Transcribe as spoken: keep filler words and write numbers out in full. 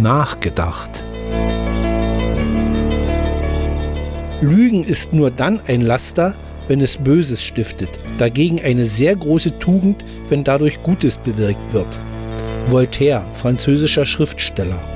nachgedacht. Lügen ist nur dann ein Laster, wenn es Böses stiftet, dagegen eine sehr große Tugend, wenn dadurch Gutes bewirkt wird. Voltaire, französischer Schriftsteller.